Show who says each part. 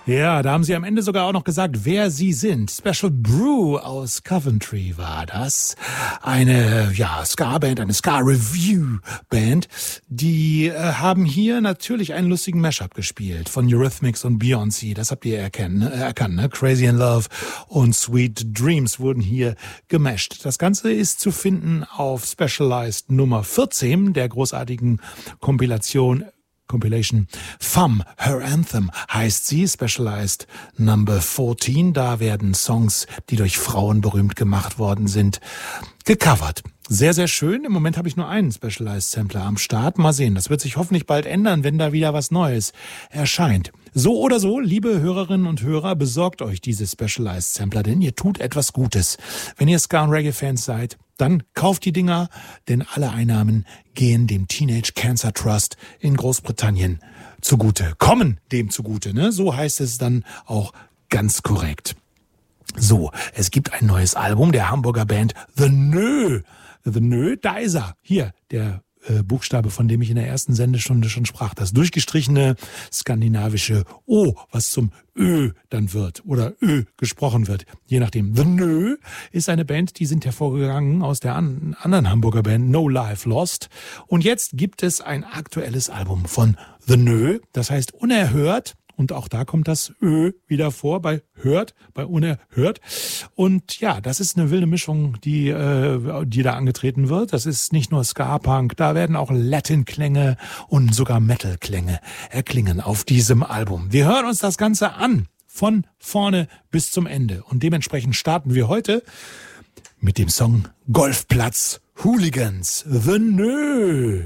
Speaker 1: Ja, da haben sie am Ende sogar auch noch gesagt, wer sie sind. Special Brew aus Coventry war das. Eine Ska-Band, eine Ska-Review-Band. Die haben hier natürlich einen lustigen Mashup gespielt von Eurythmics und Beyoncé. Das habt ihr erkannt, ne? Crazy in Love und Sweet Dreams wurden hier gemasht. Das Ganze ist zu finden auf Specialized Nummer 14 der großartigen Compilation Femme, Her Anthem heißt sie, Specialized Number 14. Da werden Songs, die durch Frauen berühmt gemacht worden sind, gecovert. Sehr, sehr schön. Im Moment habe ich nur einen Specialized Sampler am Start. Mal sehen, das wird sich hoffentlich bald ändern, wenn da wieder was Neues erscheint. So oder so, liebe Hörerinnen und Hörer, besorgt euch diese Specialized Sampler, denn ihr tut etwas Gutes. Wenn ihr Ska- und Reggae-Fans seid, dann kauft die Dinger, denn alle Einnahmen gehen dem Teenage Cancer Trust in Großbritannien zugute. Kommen dem zugute, ne? So heißt es dann auch ganz korrekt. So, es gibt ein neues Album der Hamburger Band The Nö. The Nö, da ist er. Hier, der Buchstabe, von dem ich in der ersten Sendestunde schon sprach. Das durchgestrichene skandinavische O, was zum Ö dann wird oder Ö gesprochen wird, je nachdem. The Nö ist eine Band, die sind hervorgegangen aus der anderen Hamburger Band No Life Lost. Und jetzt gibt es ein aktuelles Album von The Nö, das heißt Unerhört. Und auch da kommt das Ö wieder vor, bei Hört, bei Unerhört. Und ja, das ist eine wilde Mischung, die da angetreten wird. Das ist nicht nur Ska-Punk, da werden auch Latin-Klänge und sogar Metal-Klänge erklingen auf diesem Album. Wir hören uns das Ganze an, von vorne bis zum Ende. Und dementsprechend starten wir heute mit dem Song Golfplatz Hooligans, The Nö.